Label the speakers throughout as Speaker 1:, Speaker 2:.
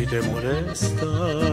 Speaker 1: te molesta.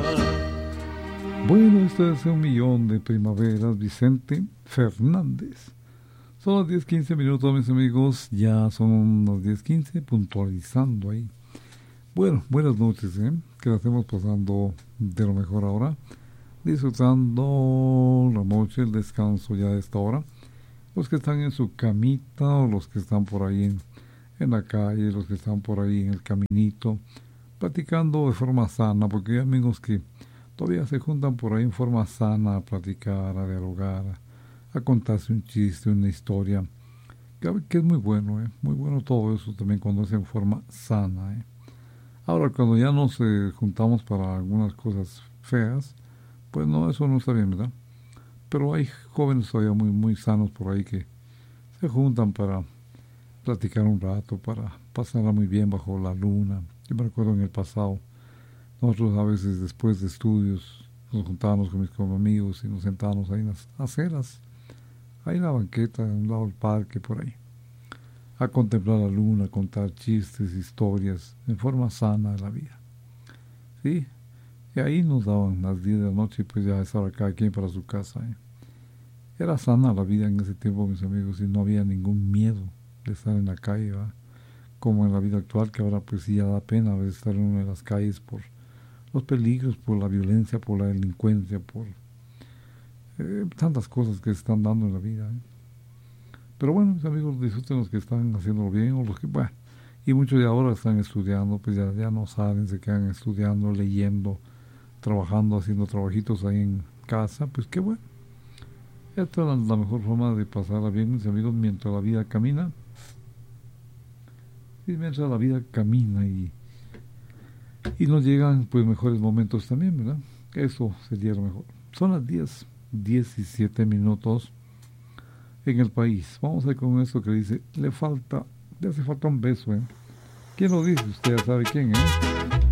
Speaker 2: Bueno, esto es 1.000.000 de primaveras, Vicente Fernández. Son las 10:15 minutos, mis amigos. Ya son las 10:15, puntualizando ahí. Bueno, buenas noches, que la estemos pasando de lo mejor ahora. Disfrutando la noche, el descanso ya de esta hora. Los que están en su camita o los que están por ahí en la calle, los que están por ahí en el caminito, platicando de forma sana, porque hay amigos que todavía se juntan por ahí en forma sana a platicar, a dialogar, a contarse un chiste, una historia, que es muy bueno, muy bueno todo eso también cuando es en forma sana. Ahora, cuando ya nos juntamos para algunas cosas feas, pues no, eso no está bien, ¿verdad? Pero hay jóvenes todavía muy, muy sanos por ahí que se juntan para platicar un rato, para pasarla muy bien bajo la luna. Yo me recuerdo en el pasado, nosotros a veces después de estudios nos juntábamos con mis amigos y nos sentábamos ahí en las aceras, ahí en la banqueta, a un lado del parque, por ahí, a contemplar la luna, a contar chistes, historias, en forma sana de la vida. ¿Sí? Y ahí nos daban las 10 de la noche y pues ya estaba cada quien para su casa. Era sana la vida en ese tiempo, mis amigos, y no había ningún miedo de estar en la calle, ¿verdad? Como en la vida actual, que ahora pues sí ya da pena a veces estar en una de las calles por los peligros, por la violencia, por la delincuencia, por tantas cosas que se están dando en la vida. Pero bueno, mis amigos, disfruten los que están haciéndolo bien o los que, bueno, y muchos de ahora están estudiando, pues ya no salen, se quedan estudiando, leyendo, trabajando, haciendo trabajitos ahí en casa, pues qué bueno. Esta es la mejor forma de pasarla bien, mis amigos, mientras la vida camina. Y mientras la vida camina y nos llegan pues mejores momentos también, ¿verdad? Eso sería lo mejor. Son las 10:17 minutos en el país. Vamos a ir con esto que dice, le hace falta un beso, ¿Quién lo dice? Usted ya sabe quién,